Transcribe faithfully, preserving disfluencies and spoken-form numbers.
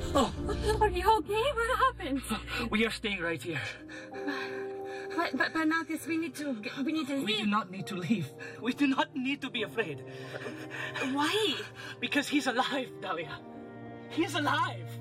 Oh. Are you okay? What happened? We are staying right here. But, but, but Malchus, we need to, we need to leave. We do not need to leave. We do not need to be afraid. Why? Because he's alive, Dahlia. He's alive.